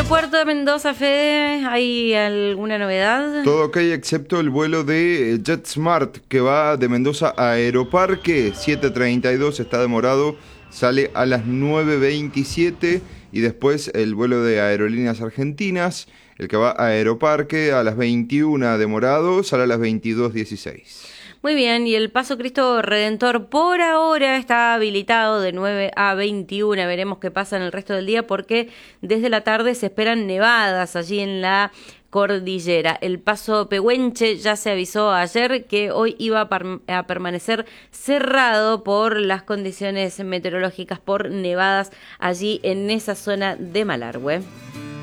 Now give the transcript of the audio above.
aeropuerto de Mendoza, Fede, ¿hay alguna novedad? Todo ok excepto el vuelo de JetSmart que va de Mendoza a Aeroparque, 7:32, está demorado, sale a las 9:27 y después el vuelo de Aerolíneas Argentinas, el que va a Aeroparque a las 21 demorado, sale a las 22:16. Muy bien, y el Paso Cristo Redentor por ahora está habilitado de 9 a 21. Veremos qué pasa en el resto del día porque desde la tarde se esperan nevadas allí en la cordillera. El Paso Pehuenche ya se avisó ayer que hoy iba a permanecer cerrado por las condiciones meteorológicas, por nevadas allí en esa zona de Malargüe.